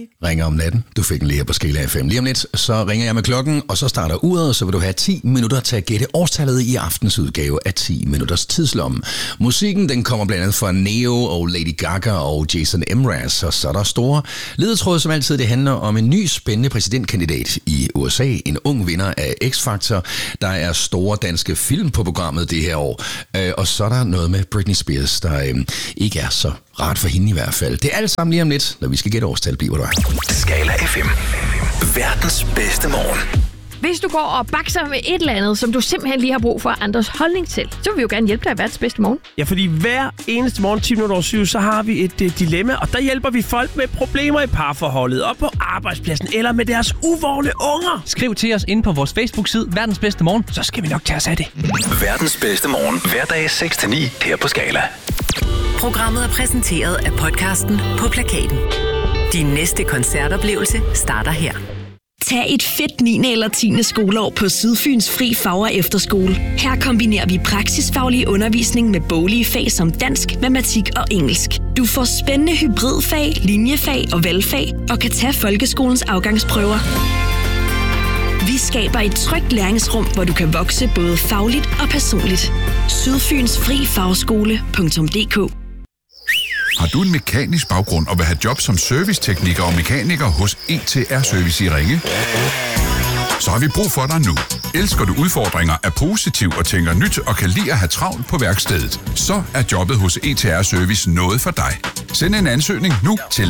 ringer om natten. Du fik en lige her på Skala FM. Lige om lidt, så ringer jeg med klokken, og så starter uret, så vil du have 10 minutter til at gætte årstallet i aftens udgave af 10 minutters tidslomme. Musikken, den kommer blandt andet fra Neo og Lady Gaga og Jason Mraz, og så er der store ledetråde, som altid. Det handler om en ny spændende præsidentkandidat i USA, en ung vinder af X-Factor. Der er store danske film på programmet det her år, og så er der noget med Britney Spears, der ikke er så rart for hende i hvert fald. Det er alt sammen lige om lidt, når vi skal gætte årstal, bliver der. Skala FM. Verdens bedste morgen. Hvis du går og bakser med et eller andet, som du simpelthen lige har brug for andres holdning til, så vil vi jo gerne hjælpe dig i verdens bedste morgen. Ja, fordi hver eneste morgen 10:07, så har vi et dilemma, og der hjælper vi folk med problemer i parforholdet, og på arbejdspladsen, eller med deres uvågne unger. Skriv til os inde på vores Facebook-side, Verdens Bedste Morgen, så skal vi nok tage os af det. Verdens bedste morgen, hverdag 6-9 her på Skala. Programmet er præsenteret af podcasten På Plakaten. Din næste koncertoplevelse starter her. Tag et fedt 9. eller 10. skoleår på Sydfyns Fri Fag- og Efterskole. Her kombinerer vi praksisfaglig undervisning med boglige fag som dansk, matematik og engelsk. Du får spændende hybridfag, linjefag og valgfag og kan tage folkeskolens afgangsprøver. Vi skaber et trygt læringsrum, hvor du kan vokse både fagligt og personligt. Sydfyns Fri Fagskole.dk. Har du en mekanisk baggrund og vil have job som servicetekniker og mekaniker hos ETR Service i Ringe? Så har vi brug for dig nu. Elsker du udfordringer, er positiv og tænker nyt og kan lide at have travlt på værkstedet? Så er jobbet hos ETR Service noget for dig. Send en ansøgning nu til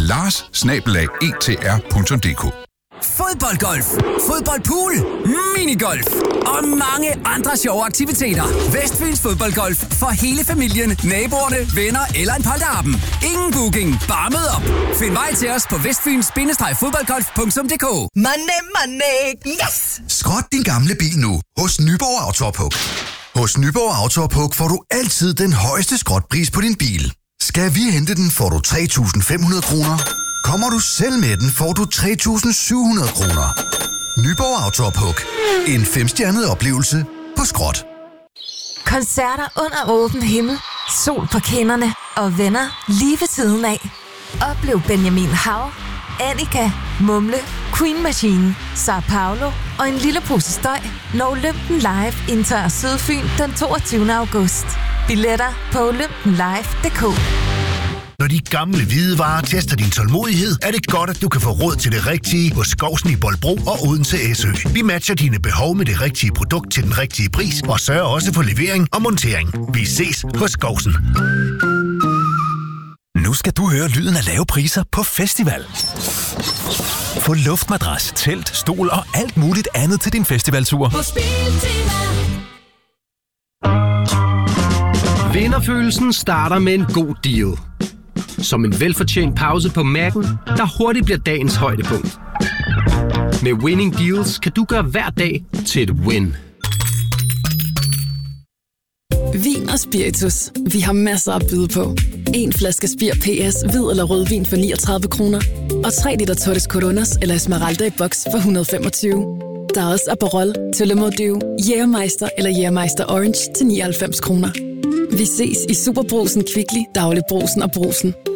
lars@etr.dk. Fodboldgolf, fodboldpool, minigolf og mange andre sjove aktiviteter. Vestfyns Fodboldgolf for hele familien, naboerne, venner eller en polterappen. Ingen booking, bare mød op. Find vej til os på vestfyns-fodboldgolf.dk. Money, yes! Skrot din gamle bil nu hos Nyborg Autopuk. Hos Nyborg Autopuk får du altid den højeste skrotpris på din bil. Skal vi hente den, får du 3.500 kroner. Kommer du selv med den, får du 3.700 kroner. Nyborg Autopuk. En 5-stjernet oplevelse på skrot. Koncerter under åben himmel, sol på kinderne og venner lige ved siden af. Oplev Benjamin Hav, Annika, Mumle, Queen Machine, Sao Paulo og en lille pose støj, når Olympen Live indtager Sydfyn den 22. august. Billetter på olympenlive.dk. Når de gamle hvidevarer tester din tålmodighed, er det godt, at du kan få råd til det rigtige hos Skovsen i Bolbro og Odense SØ. Vi matcher dine behov med det rigtige produkt til den rigtige pris og sørger også for levering og montering. Vi ses hos Skovsen. Nu skal du høre lyden af lave priser på festival. Få luftmadras, telt, stol og alt muligt andet til din festivaltur. Vinderfølelsen starter med en god deal. Som en velfortjent pause på Mac'en, der hurtigt bliver dagens højdepunkt. Med Winning Deals kan du gøre hver dag til et win. Vin og spiritus. Vi har masser at byde på. En flaske Spir PS, hvid eller rødvin for 39 kroner. Og 3 liter Torres Coronas eller Esmeralda i boks for 125. Der er også Aperol, Tullamore Dew, Jægermeister eller Jægermeister Orange til 99 kroner. Vi ses i Superbrugsen, Kvickly, Daglig Brugsen og Brugsen.